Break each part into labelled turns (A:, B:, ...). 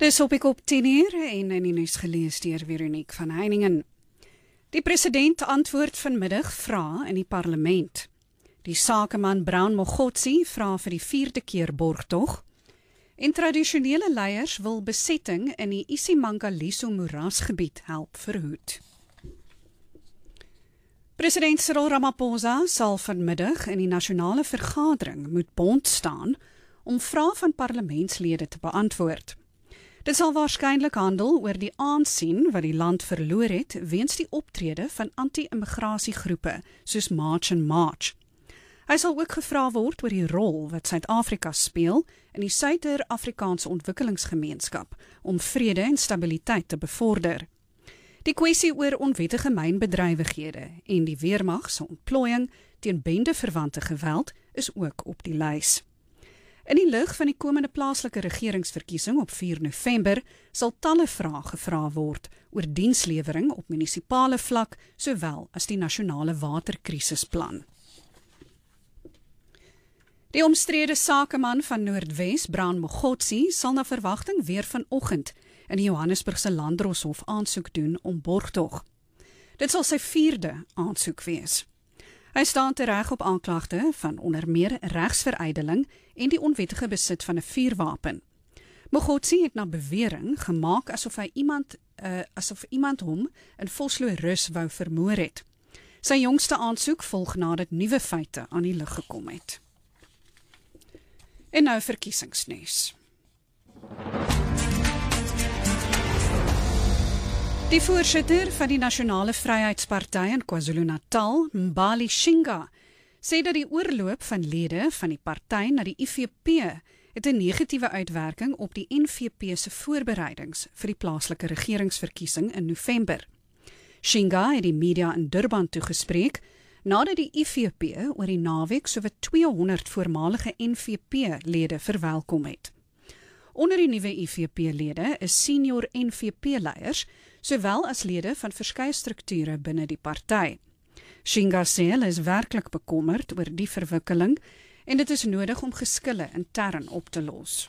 A: Dis op ek op 10:00 en in die nuus gelees deur Veronique van Heiningen. Die president antwoord vanmiddag vrae in die parlement. Die sakeman Brown Mogotsi vra vir die 4de keer borgtog. En tradisionele leiers wil besetting in die Isimangaliso moerasgebied help verhoed. President Cyril Ramaphosa sal vanmiddag in die nasionale vergadering moet bond staan om vrae van parlementslede te beantwoord. Dit sal waarskynlik handel oor die aansien wat die land verloor het weens die optrede van anti-immigrasiegroepe soos March and March. Hy sal ook gevra word oor die rol wat Suid-Afrika speel in die Suider-Afrikaanse Ontwikkelingsgemeenskap om vrede en stabiliteit te bevorder. Die kwessie oor onwettige mynbedrywighede en die weermag se ontplooiing teen bendeverwante geweld is ook op die lys. In die lig van die komende plaaslike regeringsverkiesing op 4 November sal talle vrae gevra word oor dienslewering op munisipale vlak sowel as die nasionale waterkrisisplan. Die omstrede sakeman van Noordwes, Brown Mogotsi, sal na verwagting weer vanoggend in die Johannesburgse Landdroshof aansoek doen om borgtog. Dit sal sy 4de aansoek wees. Hy staan tereg op aanklagte van onder meer regsverydeling en die onwettige besit van 'n vuurwapen. Mogotsi het na bewering gemaak asof iemand hom in Vosloo-Rus wou vermoor het. Sy jongste aansoek volg nadat nuwe feite aan die lig gekom het. En nou verkiesingsnuus. Die voorsitter van die Nasionale Vryheidsparty in KwaZulu-Natal, Mbali Shinga, sê dat die oorloop van lede van die party na die IFP het 'n negatiewe uitwerking op die NVP se voorbereidings vir die plaaslike regeringsverkiesing in November. Shinga het die media in Durban toegespreek nadat die IFP oor die naweek sowat 200 voormalige NVP-lede verwelkom het. Onder die nuwe IFP-lede is senior NVP-leiers, sowel as lede van verskeie strukture binne die party. Shinga sê hulle is werklik bekommerd oor die verwikkeling en dit is nodig om geskille intern op te los.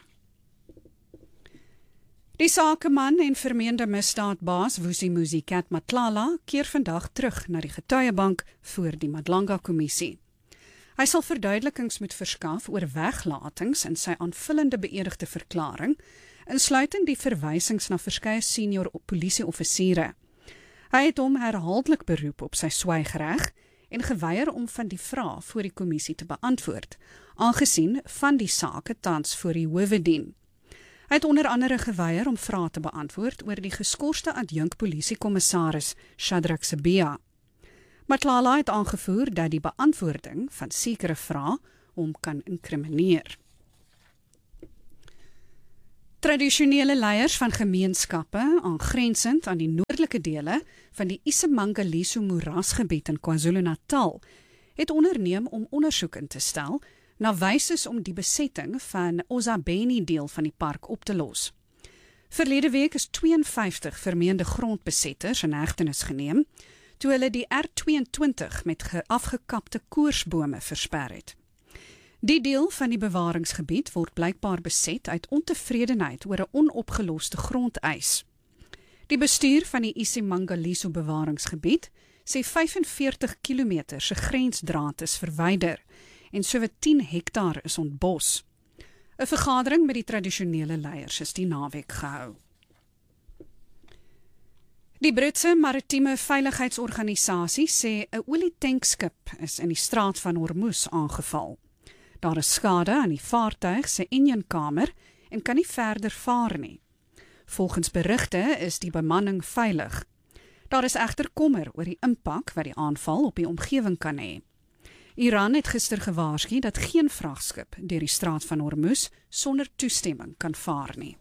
A: Die sakeman en vermeende misdaadbaas Vusimuzi Kat Matlala keer vandag terug na die getuiebank voor die Madlanga-kommissie. Hy sal verduidelikings moet verskaf oor weglatings in sy aanvullende beëdigde verklaring, insluitend die verwysings na verskeie senior polisieoffisiere. Hy het hom herhaaldelik beroep op sy swygreg en geweier om van die vrae voor die kommissie te beantwoord, aangesien van die sake tans voor die howe dien. Hy het onder andere geweier om vrae te beantwoord oor die geskorste adjunk polisiekommissaris Shadrack Sibia. Matlala het aangevoer dat die beantwoording van sekere vrae hom kan inkrimineer. Tradisionele leiers van gemeenskappe aangrensend aan die noordelike dele van die Isimangaliso moerasgebied in KwaZulu-Natal het onderneem om ondersoek in te stel na wyses om die besetting van Ozabeni deel van die park op te los. Verlede week is 52 vermeende grondbesetters in hegtenis geneem toe hulle die R22 met afgekapte koersbome versper het. Die deel van die bewaringsgebied word blykbaar beset uit ontevredenheid oor 'n onopgeloste grondeis. Die bestuur van die Isimangaliso bewaringsgebied sê 45 km se grensdraad is verwyder en sowat 10 hektaar is ontbos. 'n Vergadering met die tradisionele leiers is die naweek gehou. Die Britse maritieme veiligheidsorganisasie sê 'n olietankskip is in die straat van Hormuz aangeval. Daar is skade aan die vaartuig se enjinkamer en kan nie verder vaar nie. Volgens berigte is die bemanning veilig. Daar is egter kommer oor die impak wat die aanval op die omgewing kan hê. Iran het gister gewaarsku dat geen vragskip deur die straat van Hormuz sonder toestemming kan vaar nie.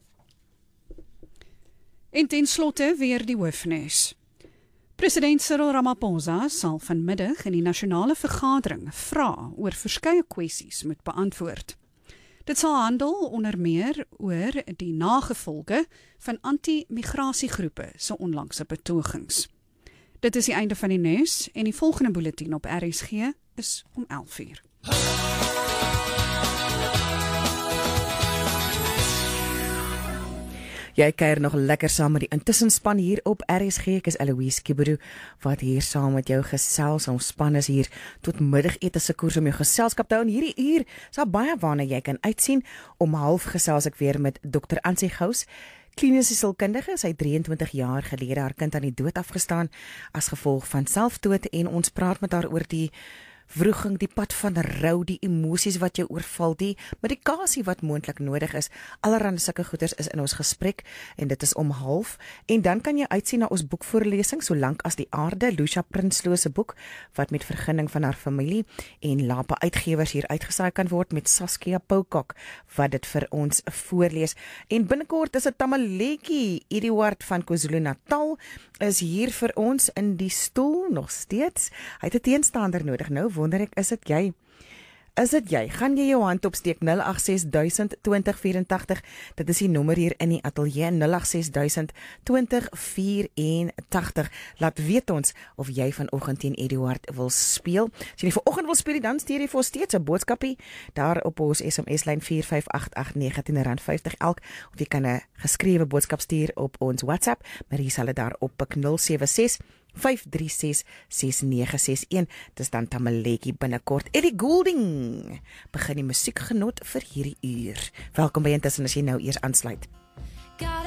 A: En ten slotte weer die hoofnuus. President Cyril Ramaphosa sal vanmiddag in die nasionale vergadering vrae oor verskeie kwessies moet beantwoord. Dit sal handel onder meer oor die nagevolge van anti-migrasiegroepe se onlangse betogings. Dit is die einde van die nuus en die volgende bulletin op RSG is om 11:00.
B: Jy kuier nog lekker saam met die intussenspan hier op RSG. Ek is Eloise Kiberu wat hier saam met jou gesels. Ons span is hier tot middagete se koers om jou geselskap te hou. En hierdie uur is daar baie waarna jy kan uitsien. Om 12:30 gesels ek weer met Dr. Ansie Gous, kliniese sielkundige. Sy het 23 jaar gelede haar kind aan die dood afgestaan as gevolg van selfdood en ons praat met haar oor die wroging, die pad van rou, die emosies wat jou oorval, die medikasie wat moontlik nodig is. Allerhande sulke goeders is in ons gesprek en dit is om 12:30. En dan kan jy uitsien na ons boekvoorlesing Solank as die aarde, Lucia Prinsloo se boek wat met vergunning van haar familie en Lapa Uitgewers hier uitgesaai kan word met Saskia Poukak wat dit vir ons voorlees. En binnekort is dit Tamaletjie Eduard van KwaZulu-Natal is hier vir ons in die stoel nog steeds. Hy het 'n teenstander nodig. Nou wonder ek, is dit jy? Is dit jy? Gaan jy jou hand opsteek 086 2084. Dit is die nommer hier in die ateljee 086 2084. Laat weet ons of jy vanoggend teen Eduard wil speel. As jy nie vanoggend wil speel, dan stuur jy vir steeds 'n boodskapie daar op ons SMS-lyn 45889 R50 elk, of jy kan 'n geskrewe boodskap stuur op ons WhatsApp, maar hier sal dit daar op 076 5366961. Dis dan Tamaletjie binnekort. Ellie Goulding begin die musiekgenot vir hierdie uur. Welkom by Intussen as jy nou eers aansluit.